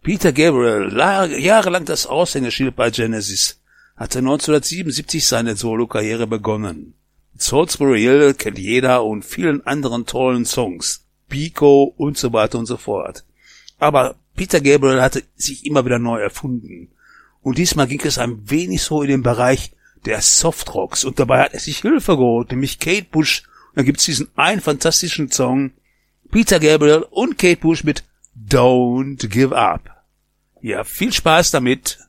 Peter Gabriel, jahrelang das Aushängeschild bei Genesis, hatte 1977 seine Solokarriere begonnen. Salisbury Hill kennt jeder und vielen anderen tollen Songs, Pico und so weiter und so fort. Aber Peter Gabriel hatte sich immer wieder neu erfunden. Und diesmal ging es ein wenig so in den Bereich der Softrocks und dabei hat er sich Hilfe geholt, nämlich Kate Bush. Und dann gibt's diesen einen fantastischen Song, Peter Gabriel und Kate Bush mit Don't Give Up. Ja, viel Spaß damit.